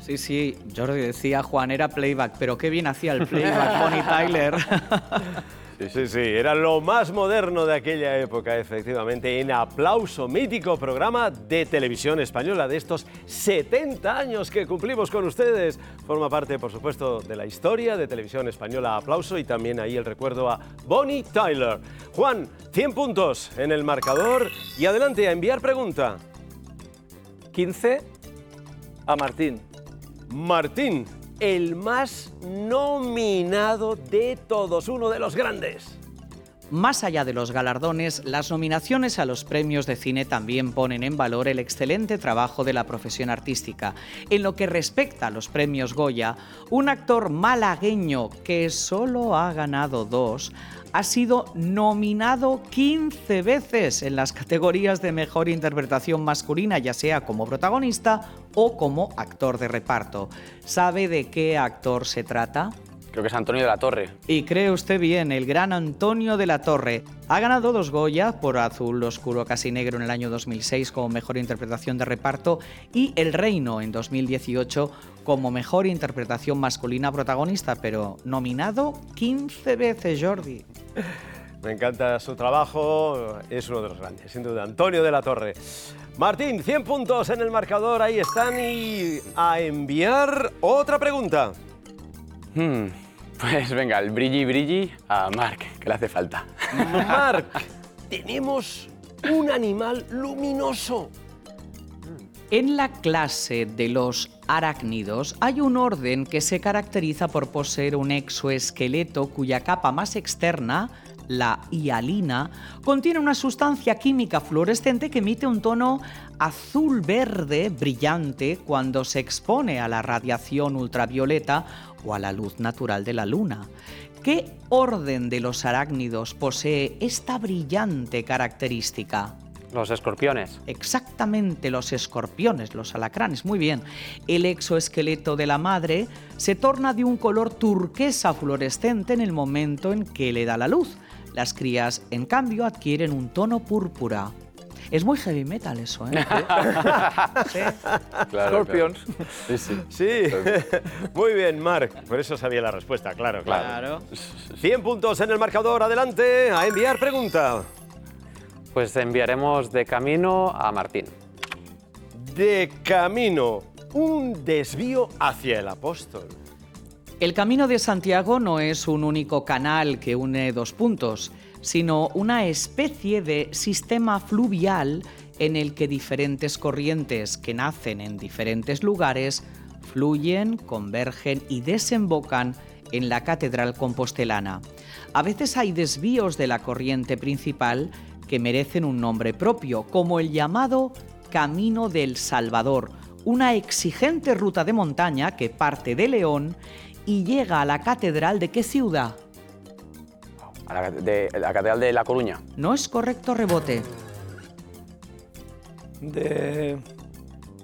Sí, sí, Jordi decía, Juan, era playback, pero qué bien hacía el playback Bonnie Tyler. Sí, era lo más moderno de aquella época, efectivamente, en Aplauso, mítico programa de televisión española de estos 70 años que cumplimos con ustedes. Forma parte, por supuesto, de la historia de televisión española Aplauso y también ahí el recuerdo a Bonnie Tyler. Juan, 100 puntos en el marcador y adelante a enviar pregunta. 15 a Martín. Martín, el más nominado de todos, uno de los grandes. Más allá de los galardones, las nominaciones a los premios de cine también ponen en valor el excelente trabajo de la profesión artística. En lo que respecta a los premios Goya, un actor malagueño que solo ha ganado 2 ha sido nominado 15 veces en las categorías de mejor interpretación masculina, ya sea como protagonista o como actor de reparto. ¿Sabe de qué actor se trata? Creo que es Antonio de la Torre. Y cree usted bien, el gran Antonio de la Torre. Ha ganado 2 Goya por Azul Oscuro Casi Negro en el año 2006 como mejor interpretación de reparto y El Reino en 2018 como mejor interpretación masculina protagonista, pero nominado 15 veces, Jordi. Me encanta su trabajo, es uno de los grandes, sin duda, Antonio de la Torre. Martín, 100 puntos en el marcador, ahí están, y a enviar otra pregunta. Pues venga, el brilli a Marc, que le hace falta. Marc, tenemos un animal luminoso. En la clase de los arácnidos hay un orden que se caracteriza por poseer un exoesqueleto cuya capa más externa, la hialina, contiene una sustancia química fluorescente que emite un tono azul-verde brillante cuando se expone a la radiación ultravioleta o a la luz natural de la luna. ¿Qué orden de los arácnidos posee esta brillante característica? Los escorpiones. Exactamente, los escorpiones, los alacranes, muy bien. El exoesqueleto de la madre se torna de un color turquesa fluorescente en el momento en que le da la luz. Las crías, en cambio, adquieren un tono púrpura. Es muy heavy metal eso, ¿eh? Sí. Claro, Scorpions. Claro. Sí. Sí, muy bien, Marc. Por eso sabía la respuesta, claro. 100 puntos en el marcador, adelante, a enviar pregunta. Pues enviaremos de camino a Martín. De camino, un desvío hacia el apóstol. El Camino de Santiago no es un único canal que une 2 puntos, sino una especie de sistema fluvial en el que diferentes corrientes que nacen en diferentes lugares fluyen, convergen y desembocan en la catedral compostelana. A veces hay desvíos de la corriente principal que merecen un nombre propio, como el llamado Camino del Salvador, una exigente ruta de montaña que parte de León y llega a la catedral ¿de qué ciudad? De la catedral de La Coruña. No es correcto, rebote. De